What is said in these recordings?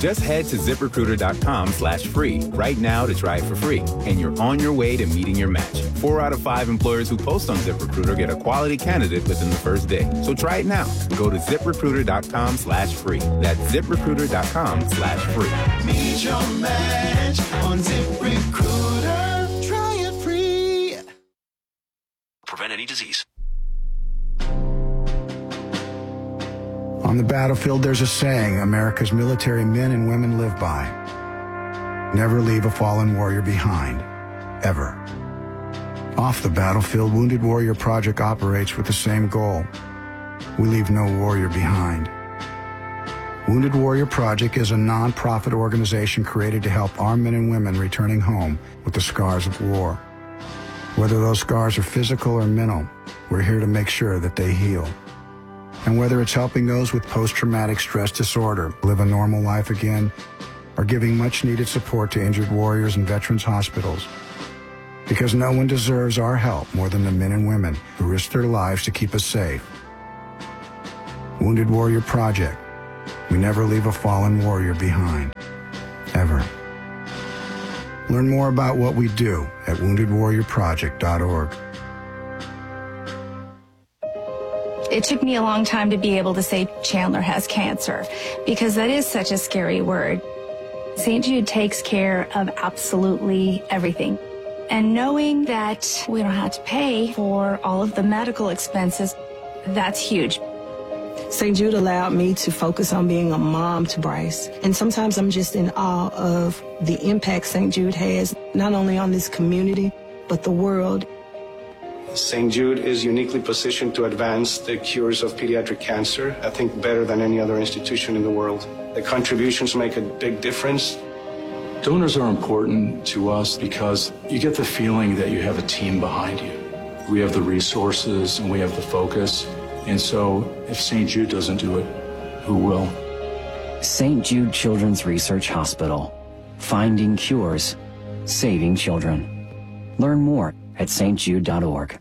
Just head to ZipRecruiter.com/free right now to try it for free, and you're on your way to meeting your match. 4 out of 5 employers who post on ZipRecruiter get a quality candidate within the first day. So try it now. Go to ZipRecruiter.com/free. That's ZipRecruiter.com/free. Meet your match on ZipRecruiter. Try it free. Prevent any disease. On the battlefield, there's a saying America's military men and women live by. Never leave a fallen warrior behind. Ever. Off the battlefield, Wounded Warrior Project operates with the same goal. We leave no warrior behind. Wounded Warrior Project is a non-profit organization created to help our men and women returning home with the scars of war. Whether those scars are physical or mental, we're here to make sure that they heal. And whether it's helping those with post-traumatic stress disorder live a normal life again, or giving much-needed support to injured warriors in veterans' hospitals. Because no one deserves our help more than the men and women who risk their lives to keep us safe. Wounded Warrior Project. We never leave a fallen warrior behind. Ever. Learn more about what we do at woundedwarriorproject.org. It took me a long time to be able to say Chandler has cancer, because that is such a scary word. St. Jude takes care of absolutely everything. And knowing that we don't have to pay for all of the medical expenses, that's huge. St. Jude allowed me to focus on being a mom to Bryce. And sometimes I'm just in awe of the impact St. Jude has, not only on this community, but the world. St. Jude is uniquely positioned to advance the cures of pediatric cancer, I think better than any other institution in the world. The contributions make a big difference. Donors are important to us because you get the feeling that you have a team behind you. We have the resources and we have the focus. And so if St. Jude doesn't do it, who will? St. Jude Children's Research Hospital. Finding cures. Saving children. Learn more at stjude.org.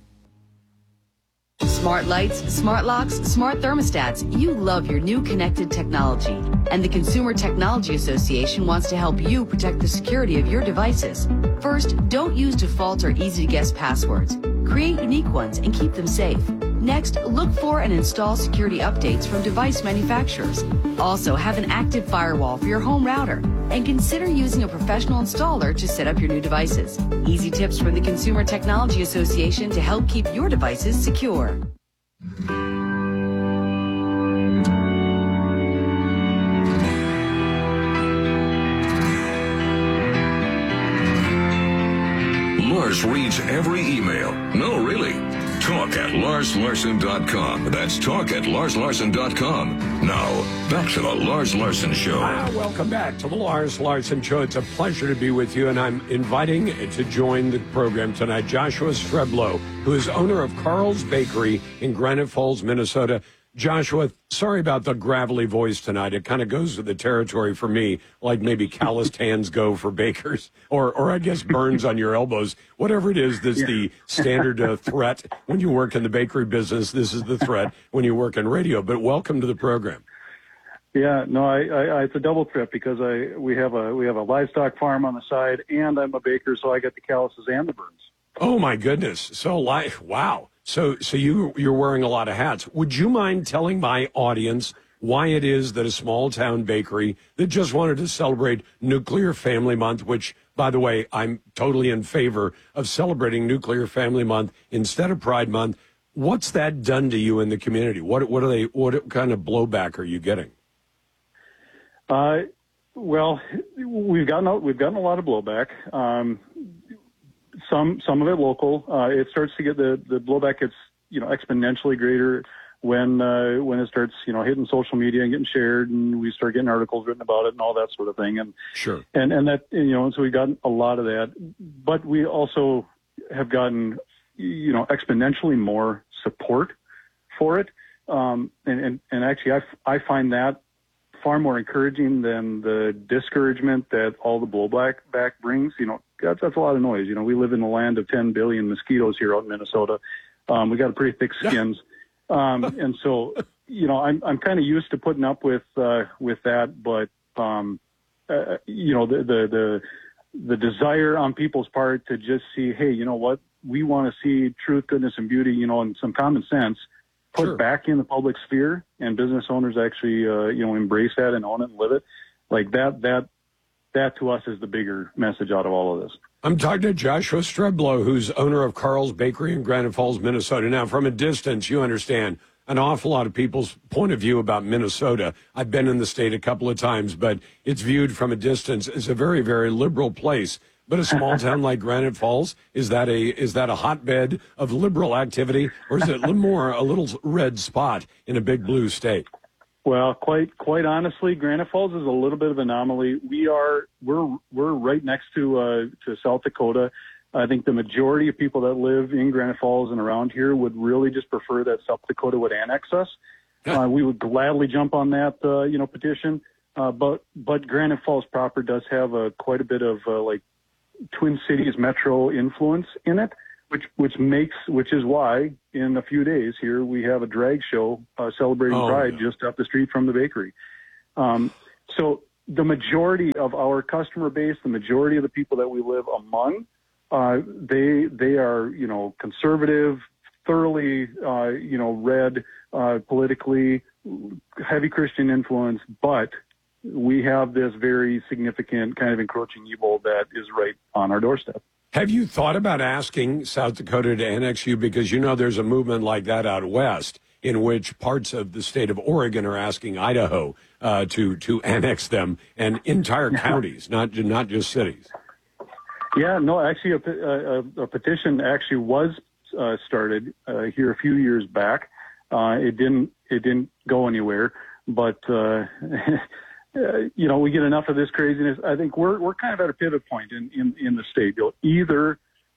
Smart lights, smart locks, smart thermostats. You love your new connected technology. And the Consumer Technology Association wants to help you protect the security of your devices. First, don't use default or easy-to-guess passwords. Create unique ones and keep them safe. Next, look for and install security updates from device manufacturers. Also, have an active firewall for your home router. And consider using a professional installer to set up your new devices. Easy tips from the Consumer Technology Association to help keep your devices secure. Lars reads every email. No, really. Talk at LarsLarson.com. That's talk at LarsLarson.com. Now, back to the Lars Larson Show. Welcome back to the Lars Larson Show. It's a pleasure to be with you, and I'm inviting to join the program tonight Joshua Streblow, who is owner of Carl's Bakery in Granite Falls, Minnesota. Joshua, sorry about the gravelly voice tonight. It kind of goes with the territory for me, like maybe calloused hands go for bakers, or I guess burns on your elbows. Whatever it is, that's the standard threat when you work in the bakery business. This is the threat when you work in radio. But welcome to the program. Yeah, no, I it's a double threat because we have a livestock farm on the side, and I'm a baker, so I get the calluses and the burns. Oh my goodness! So wow. So you're wearing a lot of hats. Would you mind telling my audience why it is that a small town bakery that just wanted to celebrate Nuclear Family Month, which, by the way, I'm totally in favor of celebrating Nuclear Family Month instead of Pride Month. What's that done to you in the community? What kind of blowback are you getting? Well, we've gotten a lot of blowback. Some of it local. It starts to get the blowback gets exponentially greater when it starts hitting social media and getting shared, and we start getting articles written about it and all that sort of thing. And sure, and that so we've gotten a lot of that, but we also have gotten exponentially more support for it. And actually, I find that far more encouraging than the discouragement that all the blowback brings. That's a lot of noise. We live in the land of 10 billion mosquitoes here out in Minnesota. We got pretty thick skins. And so, I'm kind of used to putting up with that, but, the desire on people's part to just see, hey, you know what, we want to see truth, goodness, and beauty, and some common sense put back in the public sphere, and business owners actually, embrace that and own it and live it. Like that to us is the bigger message out of all of this. I'm talking to Joshua Streblow, who's owner of Carl's Bakery in Granite Falls, Minnesota. Now, from a distance, you understand an awful lot of people's point of view about Minnesota. I've been in the state a couple of times, but it's viewed from a distance as a very, very liberal place. But a small town like Granite Falls, is that a hotbed of liberal activity, or is it a little red spot in a big blue state? Well, quite honestly, Granite Falls is a little bit of an anomaly. We're right next to South Dakota. I think the majority of people that live in Granite Falls and around here would really just prefer that South Dakota would annex us. We would gladly jump on that, petition. But Granite Falls proper does have quite a bit of Twin Cities metro influence in it, which is why in a few days here we have a drag show celebrating Pride just up the street from the bakery. So the majority of our customer base, the majority of the people that we live among, they are conservative, thoroughly read, politically heavy Christian influence, but we have this very significant kind of encroaching evil that is right on our doorstep. Have you thought about asking South Dakota to annex you? Because there's a movement like that out west in which parts of the state of Oregon are asking Idaho to annex them, and entire counties, not just cities. Yeah, no, actually a petition actually was started here a few years back. It didn't go anywhere, but we get enough of this craziness. I think we're kind of at a pivot point in the state. Either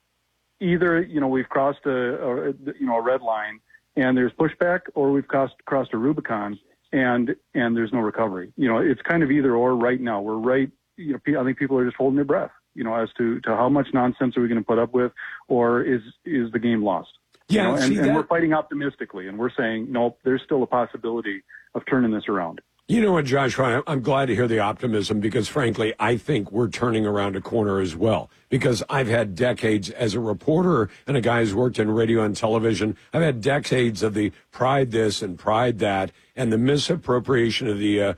we've crossed a red line and there's pushback, or we've crossed a Rubicon and there's no recovery. It's kind of either or right now. We're right. I think people are just holding their breath, as to how much nonsense are we going to put up with, or is the game lost? Yeah, and we're fighting optimistically, and we're saying, nope, there's still a possibility of turning this around. You know what, Joshua, I'm glad to hear the optimism, because, frankly, I think we're turning around a corner as well. Because I've had decades as a reporter and a guy who's worked in radio and television. I've had decades of the pride this and pride that, and the misappropriation of the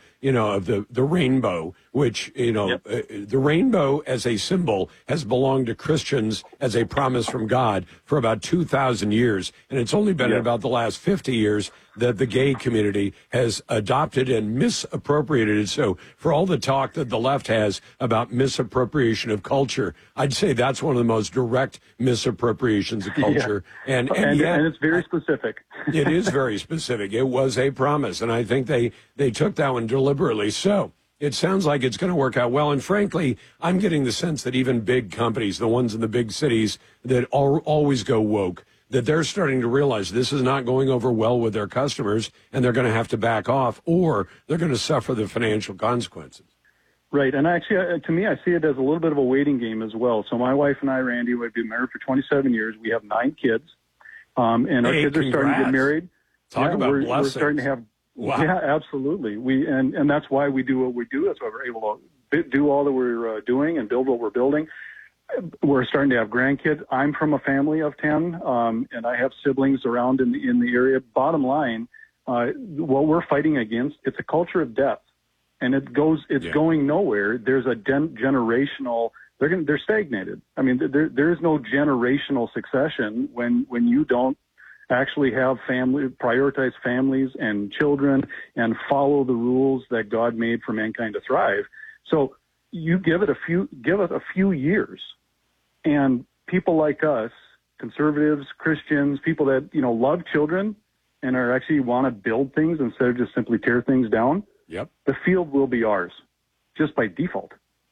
rainbow, which, the rainbow as a symbol has belonged to Christians as a promise from God for about 2,000 years. And it's only been in about the last 50 years that the gay community has adopted and misappropriated it. So for all the talk that the left has about misappropriation of culture, I'd say that's one of the most direct misappropriations of culture. Yeah. And it's very specific. It is very specific. It was a promise, and I think they took that one deliberately. So it sounds like it's going to work out well. And frankly, I'm getting the sense that even big companies, the ones in the big cities that always go woke, that they're starting to realize this is not going over well with their customers, and they're going to have to back off, or they're going to suffer the financial consequences. Right. And actually, to me, I see it as a little bit of a waiting game as well. So my wife and I, Randy, we've been married for 27 years. We have 9 kids. And our kids are starting to get married. Talk about blessings. We're starting to have, yeah, absolutely. And that's why we do what we do. That's why we're able to do all that we're doing and build what we're building. We're starting to have grandkids. I'm from a family of 10, and I have siblings around in the area. Bottom line, what we're fighting against, it's a culture of death. And it's going nowhere. There's a generational, they're stagnated. I mean, there is no generational succession when you don't actually have prioritize families and children and follow the rules that God made for mankind to thrive. So you give it a few years, and people like us, conservatives, Christians, people that, love children and are actually want to build things instead of just simply tear things down. Yep. The field will be ours, just by default.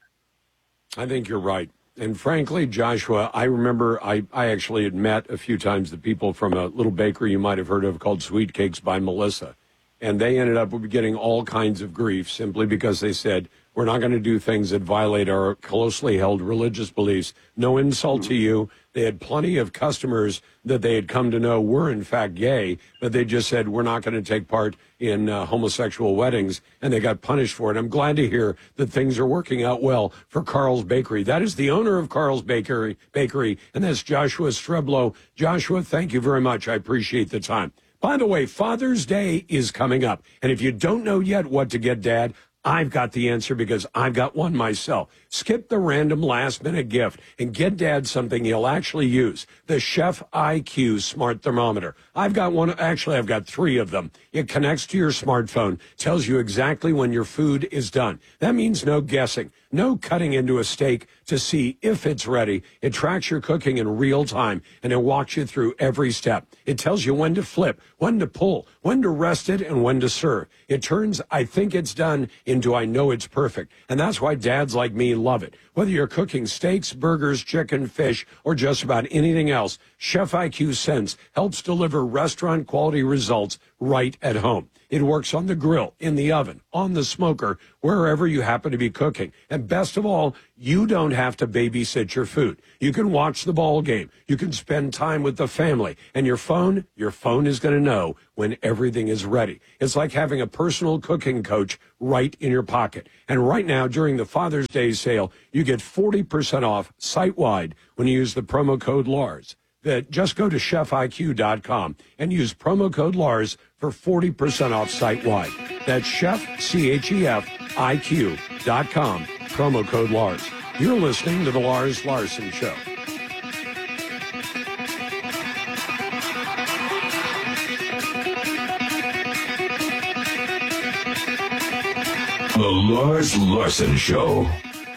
I think you're right. And frankly, Joshua, I remember I actually had met a few times the people from a little bakery you might have heard of called Sweet Cakes by Melissa. And they ended up getting all kinds of grief simply because they said, we're not going to do things that violate our closely held religious beliefs. No insult to you. They had plenty of customers that they had come to know were, in fact, gay, but they just said, we're not going to take part in homosexual weddings, and they got punished for it. I'm glad to hear that things are working out well for Carl's Bakery. That is the owner of Carl's Bakery, and that's Joshua Streblow. Joshua, thank you very much. I appreciate the time. By the way, Father's Day is coming up, and if you don't know yet what to get Dad, I've got the answer because I've got one myself. Skip the random last-minute gift and get Dad something he'll actually use. The Chef IQ Smart Thermometer. I've got one. Actually, I've got 3 of them. It connects to your smartphone, tells you exactly when your food is done. That means no guessing, no cutting into a steak to see if it's ready. It tracks your cooking in real time, and it walks you through every step. It tells you when to flip, when to pull, when to rest it, and when to serve. It turns I think it's done into I know it's perfect. And that's why dads like me love it. Whether you're cooking steaks, burgers, chicken, fish, or just about anything else, Chef IQ Sense helps deliver restaurant quality results right at home. It works on the grill, in the oven, on the smoker, wherever you happen to be cooking. And best of all, you don't have to babysit your food. You can watch the ball game. You can spend time with the family. And your phone is going to know when everything is ready. It's like having a personal cooking coach right in your pocket. And right now, during the Father's Day sale, you get 40% off site-wide when you use the promo code LARS. Just go to chefiq.com and use promo code LARS for 40% off site-wide. That's chef, CHEFIQ.com, promo code LARS. You're listening to The Lars Larson Show. The Lars Larson Show.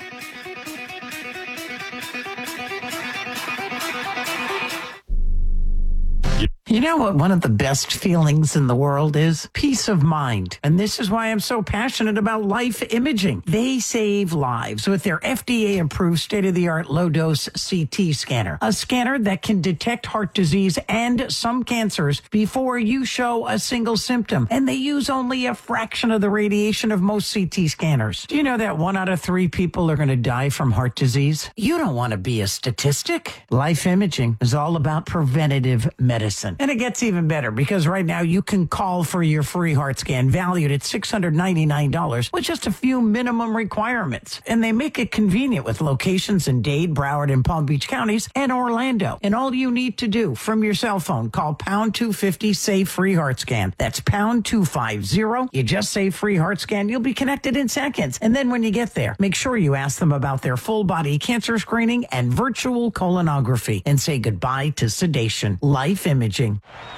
You know what one of the best feelings in the world is? Peace of mind. And this is why I'm so passionate about Life Imaging. They save lives with their FDA-approved state-of-the-art low-dose CT scanner. A scanner that can detect heart disease and some cancers before you show a single symptom. And they use only a fraction of the radiation of most CT scanners. Do you know that 1 out of 3 people are going to die from heart disease? You don't want to be a statistic. Life Imaging is all about preventative medicine. And it gets even better because right now you can call for your free heart scan valued at $699 with just a few minimum requirements. And they make it convenient with locations in Dade, Broward, and Palm Beach counties and Orlando. And all you need to do from your cell phone, call pound 250 say free heart scan. That's pound 250. You just say free heart scan. You'll be connected in seconds. And then when you get there, make sure you ask them about their full body cancer screening and virtual colonography and say goodbye to sedation. Life Imaging.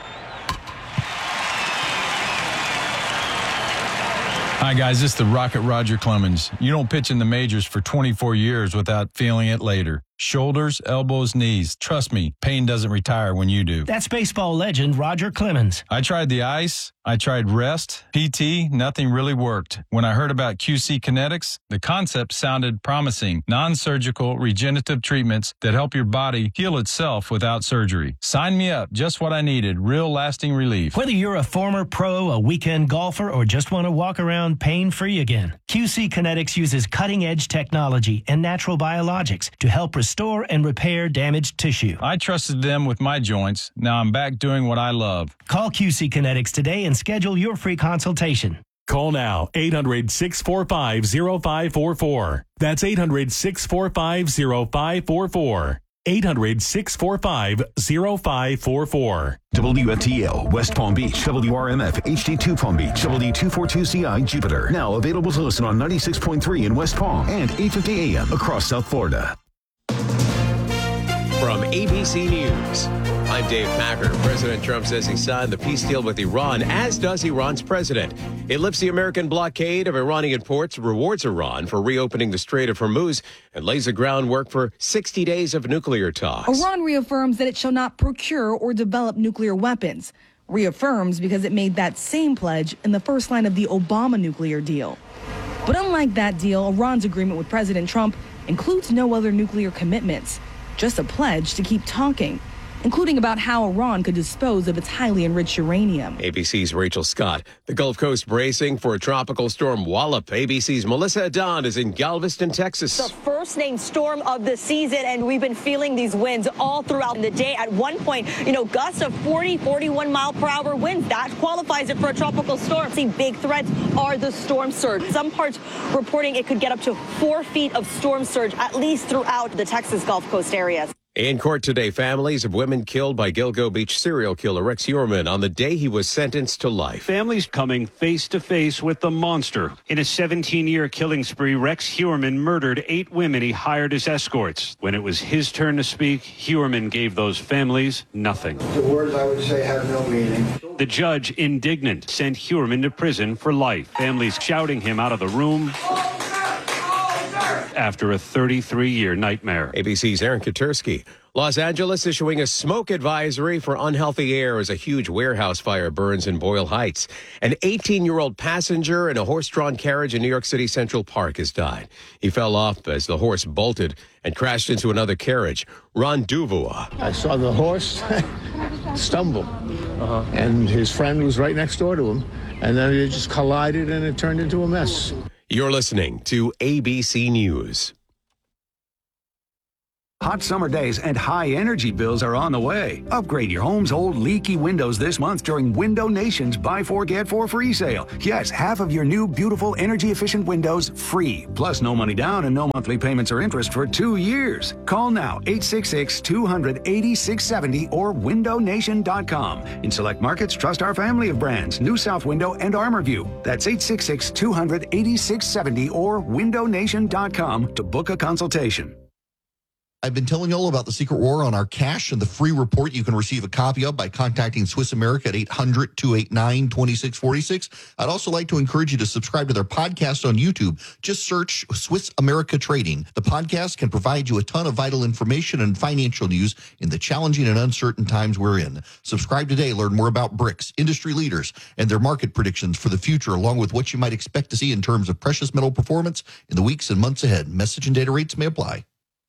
Hi, guys. This is the Rocket Roger Clemens. You don't pitch in the majors for 24 years without feeling it later. Shoulders, elbows, knees. Trust me, pain doesn't retire when you do. That's baseball legend Roger Clemens. I tried the ice. I tried rest, PT, nothing really worked. When I heard about QC Kinetics, the concept sounded promising. Non-surgical regenerative treatments that help your body heal itself without surgery. Sign me up. Just what I needed. Real lasting relief. Whether you're a former pro, a weekend golfer, or just want to walk around pain-free again, QC Kinetics uses cutting-edge technology and natural biologics to help restore and repair damaged tissue. I trusted them with my joints. Now I'm back doing what I love. Call QC Kinetics today and schedule your free consultation. Call now, 800-645-0544. That's 800-645-0544. 800-645-0544. WFTL, West Palm Beach, WRMF, HD2 Palm Beach, WD242CI, Jupiter. Now available to listen on 96.3 in West Palm and 850 AM across South Florida. From ABC News, I'm Dave Packer. President Trump says he signed the peace deal with Iran, as does Iran's president. It lifts the American blockade of Iranian ports, rewards Iran for reopening the Strait of Hormuz, and lays the groundwork for 60 days of nuclear talks. Iran reaffirms that it shall not procure or develop nuclear weapons. Reaffirms because it made that same pledge in the first line of the Obama nuclear deal. But unlike that deal, Iran's agreement with President Trump includes no other nuclear commitments. Just a pledge to keep talking. including about how Iran could dispose of its highly enriched uranium. ABC's Rachel Scott. The Gulf Coast bracing for a tropical storm Wallop. ABC's Melissa Adon is in Galveston, Texas. The first named storm of the season, and we've been feeling these winds all throughout the day. At one point, gusts of 40, 41 mile per hour winds. That qualifies it for a tropical storm. See, big threats are the storm surge. Some parts reporting it could get up to 4 feet of storm surge, at least throughout the Texas Gulf Coast areas. In court today, families of women killed by Gilgo Beach serial killer Rex Heuermann on the day he was sentenced to life. Families coming face to face with the monster. In a 17-year killing spree, Rex Heuermann murdered 8 women he hired as escorts. When it was his turn to speak, Heuermann gave those families nothing. The words I would say have no meaning. The judge, indignant, sent Heuermann to prison for life. Families shouting him out of the room after a 33-year nightmare. ABC's Aaron Katursky. Los Angeles issuing a smoke advisory for unhealthy air as a huge warehouse fire burns in Boyle Heights. An 18-year-old passenger in a horse-drawn carriage in New York City Central Park has died. He fell off as the horse bolted and crashed into another carriage. Ron Duvois. I saw the horse stumble, and his friend was right next door to him, and then it just collided and it turned into a mess. You're listening to ABC News. Hot summer days and high energy bills are on the way. Upgrade your home's old leaky windows this month during Window Nation's Buy 4 Get 4 free sale. Yes, half of your new beautiful energy efficient windows free. Plus no money down and no monthly payments or interest for 2 years. Call now 866-200-8670 or windownation.com. In select markets, trust our family of brands, New South Window and ArmorView. That's 866-200-8670 or windownation.com to book a consultation. I've been telling you all about the Secret War on our cash and the free report you can receive a copy of by contacting Swiss America at 800-289-2646. I'd also like to encourage you to subscribe to their podcast on YouTube. Just search Swiss America Trading. The podcast can provide you a ton of vital information and financial news in the challenging and uncertain times we're in. Subscribe today. Learn more about BRICS, industry leaders, and their market predictions for the future, along with what you might expect to see in terms of precious metal performance in the weeks and months ahead. Message and data rates may apply.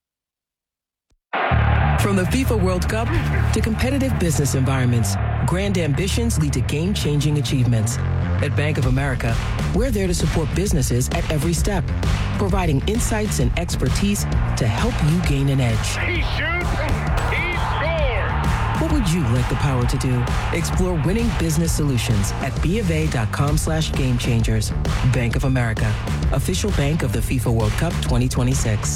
From the FIFA World Cup to competitive business environments, grand ambitions lead to game-changing achievements. At Bank of America, we're there to support businesses at every step, providing insights and expertise to help you gain an edge. He shoots, he scores! What would you like the power to do? Explore winning business solutions at BofA.com/gamechangers. Bank of America, official bank of the FIFA World Cup 2026.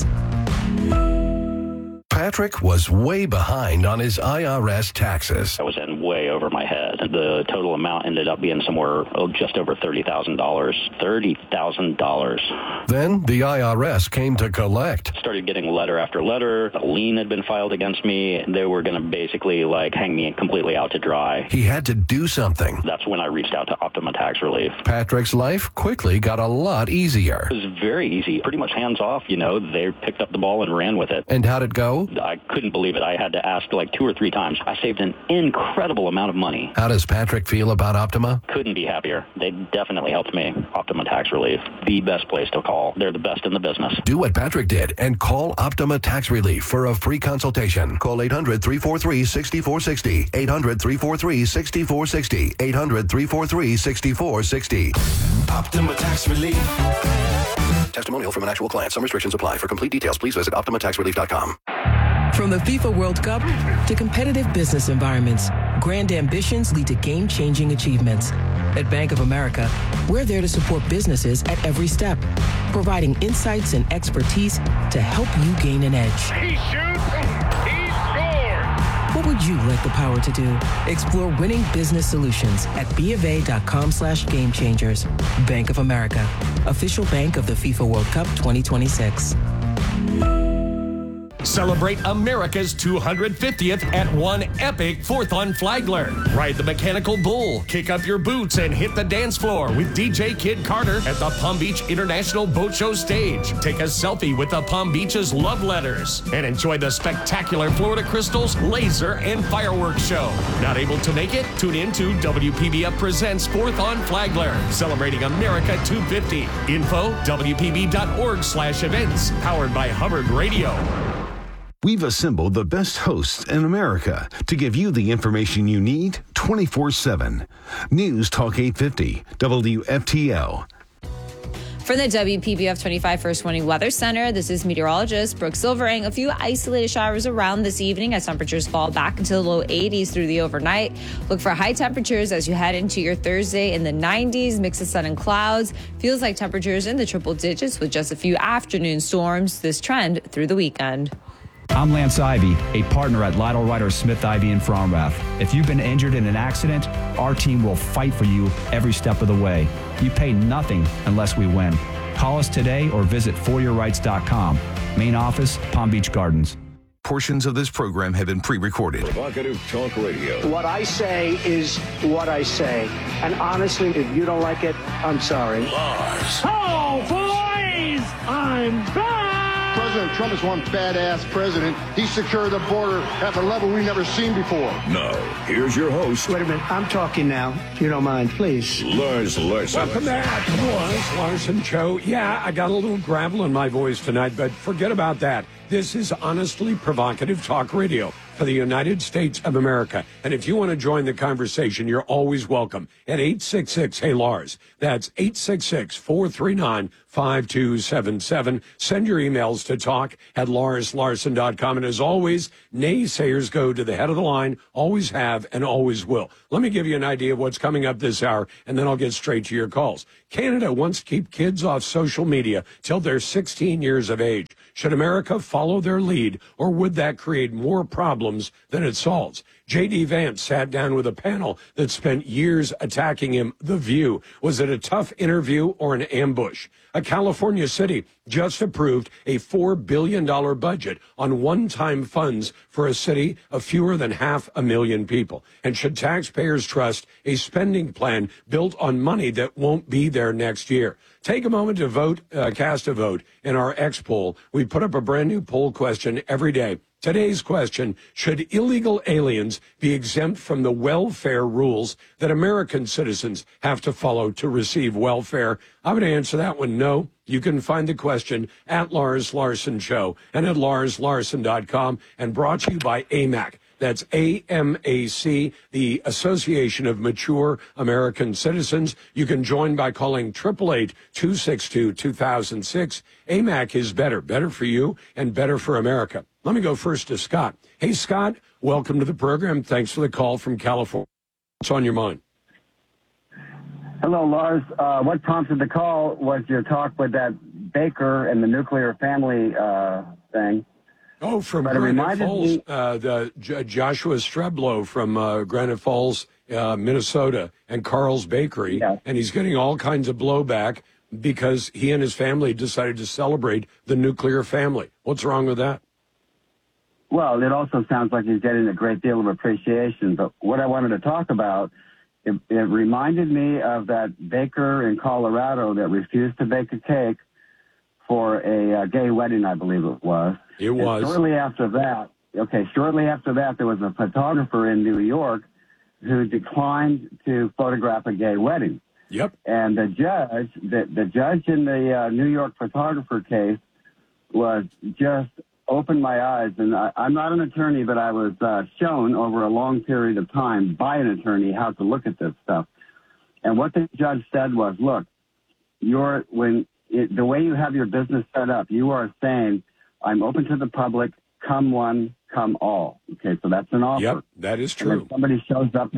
Patrick was way behind on his IRS taxes. I was in way over my head. The total amount ended up being somewhere just over $30,000. $30,000. Then the IRS came to collect. Started getting letter after letter. A lien had been filed against me. They were going to basically hang me completely out to dry. He had to do something. That's when I reached out to Optima Tax Relief. Patrick's life quickly got a lot easier. It was very easy. Pretty much hands off. They picked up the ball and ran with it. And how'd it go? I couldn't believe it. I had to ask 2 or 3 times. I saved an incredible amount of money. How does Patrick feel about Optima? Couldn't be happier. They definitely helped me. Optima Tax Relief, the best place to call. They're the best in the business. Do what Patrick did and call Optima Tax Relief for a free consultation. Call 800-343-6460. 800-343-6460. 800-343-6460. Optima Tax Relief. Testimonial from an actual client. Some restrictions apply. For complete details, please visit OptimaTaxRelief.com. From the FIFA World Cup to competitive business environments, grand ambitions lead to game-changing achievements. At Bank of America, we're there to support businesses at every step, providing insights and expertise to help you gain an edge. He shoots, he scores! What would you like the power to do? Explore winning business solutions at BofA.com/gamechangers. Bank of America, official bank of the FIFA World Cup 2026. Celebrate America's 250th at one epic 4th on Flagler. Ride the mechanical bull, kick up your boots, and hit the dance floor with DJ Kid Carter at the Palm Beach International Boat Show stage. Take a selfie with the Palm Beach's love letters and enjoy the spectacular Florida Crystals laser and fireworks show. Not able to make it? Tune in to WPBF Presents 4th on Flagler, celebrating America 250. Info, WPB.org/events, powered by Hubbard Radio. We've assembled the best hosts in America to give you the information you need 24/7. News Talk 850, WFTL. From the WPBF 25 First Warning Weather Center, this is meteorologist Brooke Silvering. A few isolated showers around this evening as temperatures fall back into the low 80s through the overnight. Look for high temperatures as you head into your Thursday in the 90s. Mix of sun and clouds. Feels like temperatures in the triple digits with just a few afternoon storms. This trend through the weekend. I'm Lance Ivy, a partner at Lytle Ryder Smith Ivy in Fromrath. If you've been injured in an accident, our team will fight for you every step of the way. You pay nothing unless we win. Call us today or visit foryourrights.com. Main office, Palm Beach Gardens. Portions of this program have been pre-recorded. Provocative Talk Radio. What I say is what I say. And honestly, if you don't like it, I'm sorry. Lars. Oh, boys! I'm back! President Trump is one badass president. He secured the border at a level we've never seen before. Now, here's your host. Wait a minute. I'm talking now. If you don't mind, please. Lars Larson. Welcome back to the Lars Larson Show. Yeah, I got a little gravel in my voice tonight, but forget about that. This is honestly provocative talk radio for the United States of America. And if you want to join the conversation, you're always welcome at 866-HEY-LARS. That's 866-439-5277. Send your emails to talk@LarsLarson.com. And as always, naysayers go to the head of the line, always have and always will. Let me give you an idea of what's coming up this hour, and then I'll get straight to your calls. Canada wants to keep kids off social media till they're 16 years of age. Should America follow their lead, or would that create more problems than it solves? J.D. Vance sat down with a panel that spent years attacking him. The View. Was it a tough interview or an ambush? A California city just approved a $4 billion budget on one-time funds for a city of fewer than 500,000 people. And should taxpayers trust a spending plan built on money that won't be there next year? Take a moment to vote, cast a vote in our X poll. We put up a brand new poll question every day. Today's question, should illegal aliens be exempt from the welfare rules that American citizens have to follow to receive welfare? I would answer that one no. You can find the question at Lars Larson Show and at LarsLarson.com, and brought to you by AMAC. That's AMAC, the Association of Mature American Citizens. You can join by calling 888-262-2006. AMAC is better for you and better for America. Let me go first to Scott. Hey, Scott, welcome to the program. Thanks for the call from California. What's on your mind? Hello, Lars. What prompted the call was your talk with that Baker and the nuclear family thing. Oh, from Granite Falls, Joshua Streblow from Granite Falls, Minnesota, and Carl's Bakery. Yeah. And he's getting all kinds of blowback because he and his family decided to celebrate the nuclear family. What's wrong with that? Well, it also sounds like he's getting a great deal of appreciation. But what I wanted to talk about, it reminded me of that baker in Colorado that refused to bake a cake for a gay wedding, I believe it was. It was. And shortly after that, there was a photographer in New York who declined to photograph a gay wedding. Yep. And the judge in the New York photographer case was just opened my eyes. And I'm not an attorney, but I was shown over a long period of time by an attorney how to look at this stuff. And what the judge said was, look, the way you have your business set up, you are saying, I'm open to the public, come one, come all. Okay, so that's an offer. Yep, that is true. And somebody shows up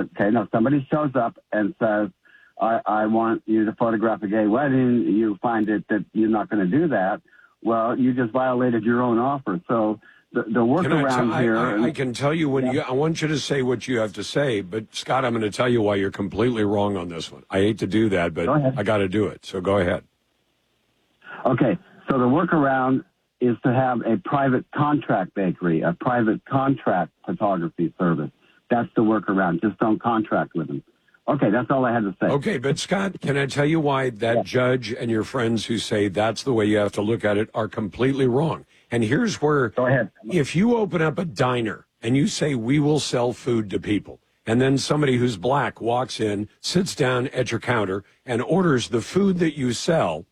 and says, I want you to photograph a gay wedding. You find it that you're not going to do that. Well, you just violated your own offer. So the workaround here. I can tell you I want you to say what you have to say, but Scott, I'm going to tell you why you're completely wrong on this one. I hate to do that, but I got to do it. So go ahead. Okay, so the workaround is to have a private contract bakery, a private contract photography service. That's the workaround. Just don't contract with them. Okay, that's all I had to say. Okay, but Scott, can I tell you why that judge and your friends who say that's the way you have to look at it are completely wrong? And here's where, go ahead. If you open up a diner and you say we will sell food to people, and then somebody who's black walks in, sits down at your counter, and orders the food that you sell,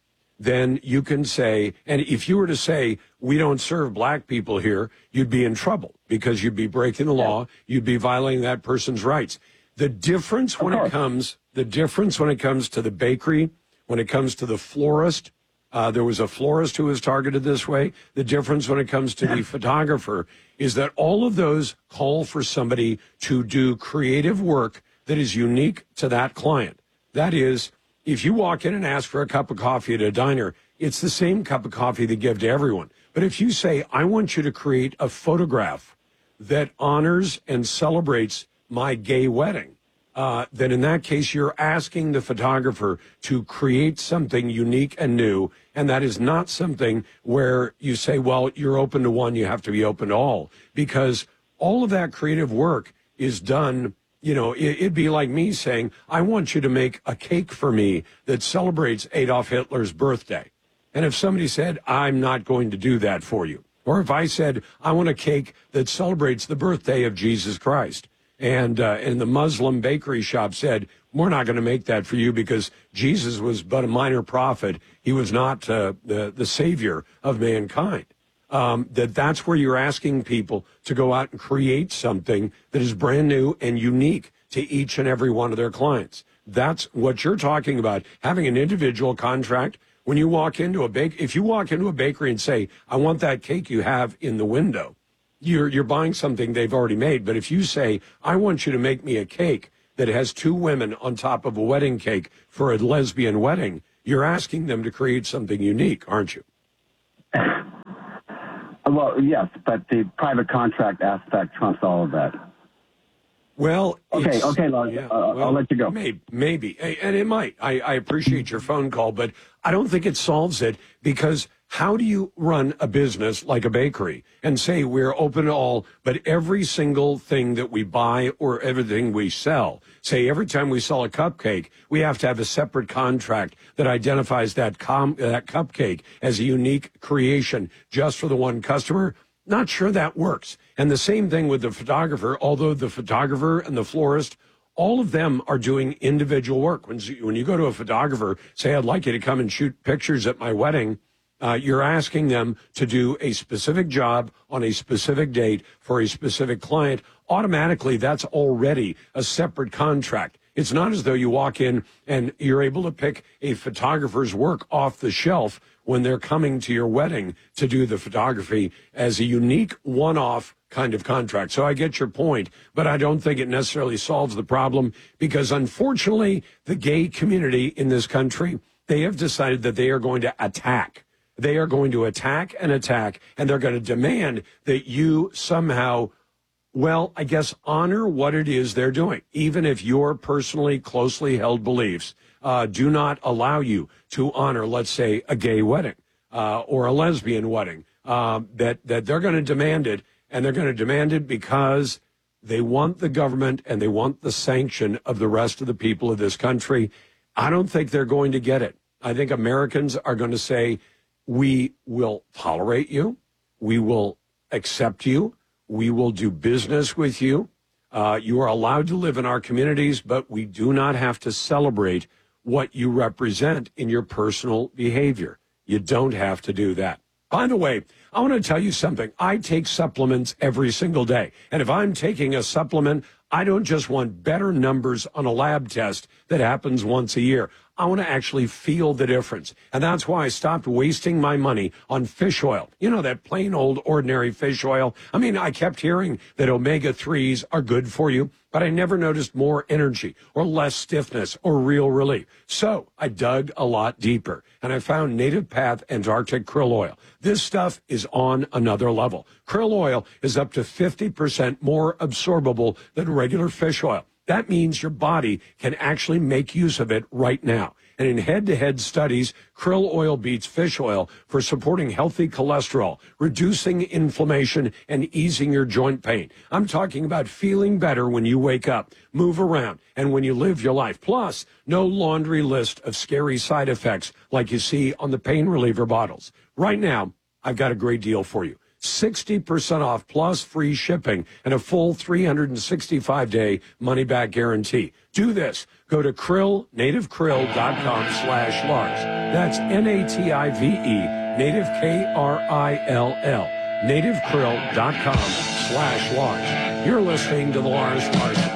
then you can say, and if you were to say, we don't serve black people here, you'd be in trouble because you'd be breaking the law. You'd be violating that person's rights. The difference when it comes to the bakery, when it comes to the florist, there was a florist who was targeted this way. The difference when it comes to the photographer is that all of those call for somebody to do creative work that is unique to that client. That is, if you walk in and ask for a cup of coffee at a diner, it's the same cup of coffee they give to everyone. But if you say, I want you to create a photograph that honors and celebrates my gay wedding, then in that case, you're asking the photographer to create something unique and new. And that is not something where you say, well, you're open to one, you have to be open to all. Because all of that creative work is done. You know, it'd be like me saying, I want you to make a cake for me that celebrates Adolf Hitler's birthday. And if somebody said, I'm not going to do that for you, or if I said, I want a cake that celebrates the birthday of Jesus Christ, and the Muslim bakery shop said, we're not going to make that for you because Jesus was but a minor prophet. He was not the savior of mankind. That's where you're asking people to go out and create something that is brand new and unique to each and every one of their clients. That's what you're talking about, having an individual contract. When you walk into if you walk into a bakery and say, I want that cake you have in the window, you're buying something they've already made. But if you say, I want you to make me a cake that has two women on top of a wedding cake for a lesbian wedding, you're asking them to create something unique, aren't you? Well, yes, but the private contract aspect trumps all of that. Well, okay, Lars, I'll let you go. Maybe, and it might. I appreciate your phone call, but I don't think it solves it, because how do you run a business like a bakery and say we're open to all, but every single thing that we buy or everything we sell, say every time we sell a cupcake, we have to have a separate contract that identifies that cupcake as a unique creation just for the one customer? Not sure that works. And the same thing with the photographer, although the photographer and the florist, all of them are doing individual work. When you go to a photographer, say, I'd like you to come and shoot pictures at my wedding, you're asking them to do a specific job on a specific date for a specific client. Automatically, that's already a separate contract. It's not as though you walk in and you're able to pick a photographer's work off the shelf when they're coming to your wedding to do the photography as a unique one-off kind of contract. So I get your point, but I don't think it necessarily solves the problem, because unfortunately, the gay community in this country, they have decided that they are going to attack. They are going to attack, and they're going to demand that you somehow, well, I guess, honor what it is they're doing, even if your personally closely held beliefs do not allow you to honor, let's say, a gay wedding or a lesbian wedding, that they're going to demand it, and they're going to demand it because they want the government and they want the sanction of the rest of the people of this country. I don't think they're going to get it. I think Americans are going to say, we will tolerate you, we will accept you, we will do business with you. You are allowed to live in our communities, but we do not have to celebrate what you represent in your personal behavior. You don't have to do that. By the way, I want to tell you something. I take supplements every single day. And if I'm taking a supplement, I don't just want better numbers on a lab test that happens once a year. I want to actually feel the difference. And that's why I stopped wasting my money on fish oil. You know, that plain old ordinary fish oil. I mean, I kept hearing that omega-3s are good for you, but I never noticed more energy or less stiffness or real relief. So I dug a lot deeper, and I found Native Path Antarctic Krill Oil. This stuff is on another level. Krill oil is up to 50% more absorbable than regular fish oil. That means your body can actually make use of it right now. And in head-to-head studies, krill oil beats fish oil for supporting healthy cholesterol, reducing inflammation, and easing your joint pain. I'm talking about feeling better when you wake up, move around, and when you live your life. Plus, no laundry list of scary side effects like you see on the pain reliever bottles. Right now, I've got a great deal for you. 60% off plus free shipping and a full 365-day money-back guarantee. Do this. Go to nativekrill.com/Lars. That's NATIVE, native KRILL, nativekrill.com/Lars. You're listening to the Lars Larson